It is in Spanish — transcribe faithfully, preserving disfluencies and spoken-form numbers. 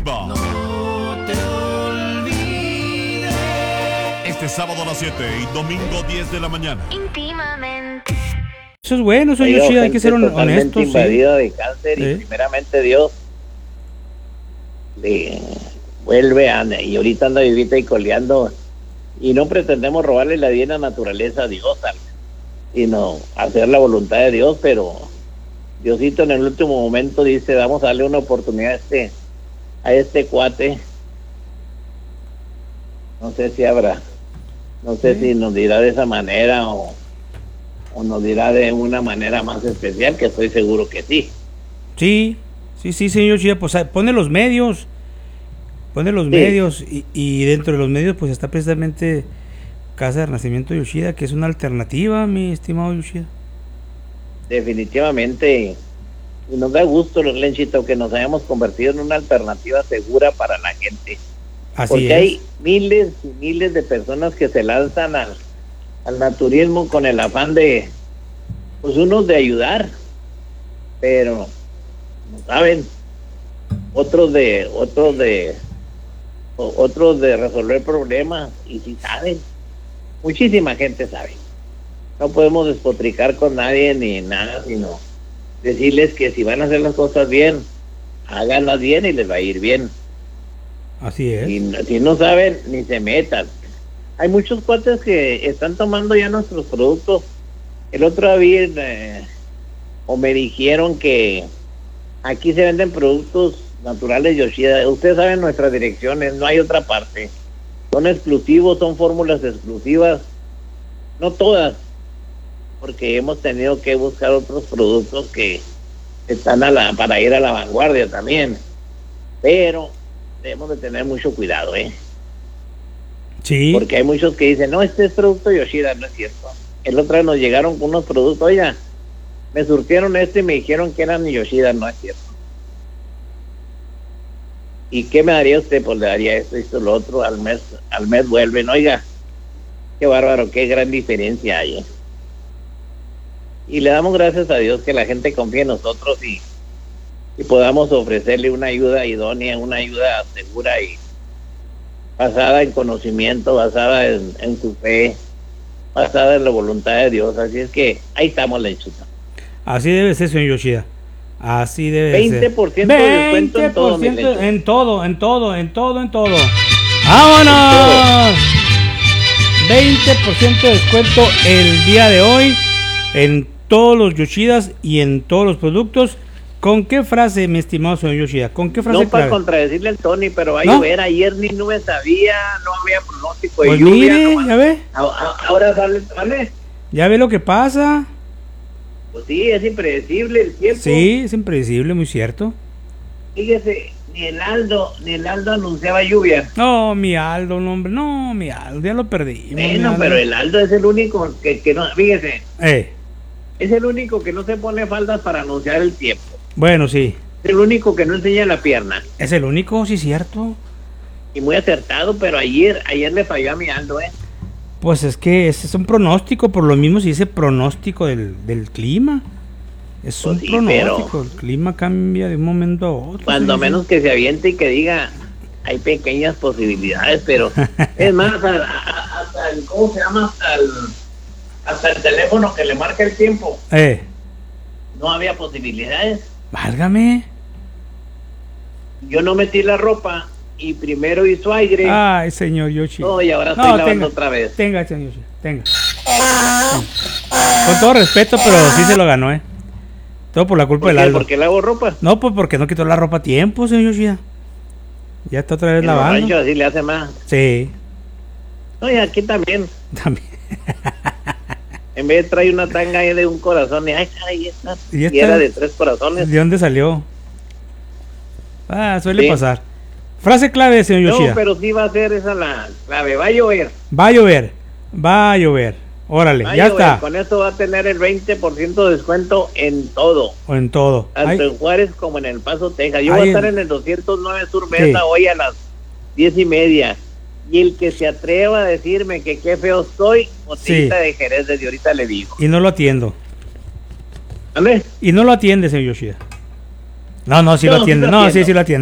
Exclusiva. No te olvides. Este sábado a las siete y domingo diez de la mañana. Íntimamente. Eso es bueno, soy Oiga, Yoshida, hay gente que ser hon- totalmente honestos. Sí. invadida de cáncer Sí. y primeramente Dios le vuelve a, y ahorita anda vivita y coleando, y no pretendemos robarle la divina naturaleza a Dios, al- sino hacer la voluntad de Dios, pero Diosito en el último momento dice, vamos a darle una oportunidad a este, a este cuate. No sé si habrá, no sé Sí. si nos dirá de esa manera o, o nos dirá de una manera más especial, que estoy seguro que sí. Sí, sí, sí, señor Yoshida, pues ah, pone los medios, pone los Sí. medios y, y dentro de los medios pues está precisamente Casa de Renacimiento Yoshida, que es una alternativa, mi estimado Yoshida. Definitivamente, y nos da gusto, Lenchito, que nos hayamos convertido en una alternativa segura para la gente, Así porque es. hay miles y miles de personas que se lanzan al, al naturismo con el afán de, pues unos de ayudar, pero no saben, otros de, otros de, o- otros de resolver problemas, y si saben, muchísima gente sabe. No podemos despotricar con nadie ni nada, sino decirles que si van a hacer las cosas bien, háganlas bien y les va a ir bien. Así es. Y no- si no saben, ni se metan. Hay muchos cuates que están tomando ya nuestros productos. El otro día eh, o me dijeron que aquí se venden productos naturales Yoshida. Ustedes saben nuestras direcciones, no hay otra parte. Son exclusivos, son fórmulas exclusivas. No todas, porque hemos tenido que buscar otros productos que están a la, para ir a la vanguardia también. Pero debemos de tener mucho cuidado, ¿eh? Sí. Porque hay muchos que dicen, no, este es producto Yoshida, no es cierto. El otro día nos llegaron con unos productos, oiga, me surtieron este y me dijeron que eran Yoshida, no es cierto. ¿Y qué me daría usted? Pues le daría esto, esto, lo otro, al mes, al mes vuelven, oiga, qué bárbaro, qué gran diferencia hay, ¿eh? Y le damos gracias a Dios que la gente confíe en nosotros y, y podamos ofrecerle una ayuda idónea, una ayuda segura y basada en conocimiento, basada en, en su fe, basada en la voluntad de Dios. Así es que ahí estamos, Lenchita. Así debe ser, señor Yoshida. Así debe veinte ser. por ciento de descuento en todo, mi Lencho. en todo, en todo, en todo, en todo. ¡Vámonos! veinte por ciento de descuento el día de hoy en todos los Yoshidas y en todos los productos. ¿Con qué frase, mi estimado señor Yoshida? ¿Con qué frase No para clave? contradecirle al Tony, pero va a ¿No? llover. Ayer ni nube sabía, no había pronóstico de Pues lluvia. mire, nomás. ya ve, A- a- Ahora sale, sale. ya ve lo que pasa. Pues sí, es impredecible el tiempo. Sí, es impredecible, muy cierto. Fíjese, ni el Aldo, ni el Aldo anunciaba lluvia. No, mi Aldo, no, hombre, no, mi Aldo, ya lo perdimos. mi Bueno, Aldo. pero el Aldo es el único que, que no, fíjese, Eh, es el único que no se pone faldas para anunciar el tiempo. bueno, sí, Es el único que no enseña la pierna. es el único, sí, cierto. Y muy acertado, pero ayer, ayer le falló a mi Aldo, ¿eh? Pues es que ese es un pronóstico, por lo mismo se dice pronóstico del, del clima. Es Pues un sí, pronóstico, pero- el clima cambia de un momento a otro. Cuando sí, menos sí. que se aviente y que diga, hay pequeñas posibilidades, pero es más, a- a- hasta el, ¿cómo se llama? Hasta el, hasta el teléfono que le marca el tiempo, Eh, no había posibilidades. válgame. Yo no metí la ropa y primero hizo aire. Ay, señor Yoshi. No, y ahora estoy lavando otra vez. Tenga, señor Yoshi, tenga. Con todo respeto, pero sí se lo ganó, ¿eh? Todo por la culpa ¿Por del qué? Aldo. ¿Por qué lavo ropa? No, pues porque no quitó la ropa a tiempo, señor Yoshida. Ya está otra vez En los lavando. ranchos así le hace más. Sí, No, y aquí también. también. En vez de traer una tanga ahí de un corazón, y ay, caray, esta. ¿Y Y, esta? era de tres corazones. ¿De dónde salió? Ah, suele Sí. pasar. Frase clave, señor No, Yoshida. pero sí va a ser esa la clave. Va a llover. Va a llover, va a llover. Órale, Va a ya llover. está. Con esto va a tener el veinte por ciento de descuento en todo. O en todo. Tanto Ay, en Juárez como en El Paso, Texas. Yo Ahí voy a estar en- en el doscientos nueve Sur Mesa Sí. hoy a las diez y media. Y el que se atreva a decirme que qué feo estoy, botellita Sí. de Jerez, desde ahorita le digo. y no lo atiendo. ¿Vale? Y no lo atiende, señor Yoshida. No, no, sí No, lo sí atiende. lo No, sí, atiendo. sí lo atiende.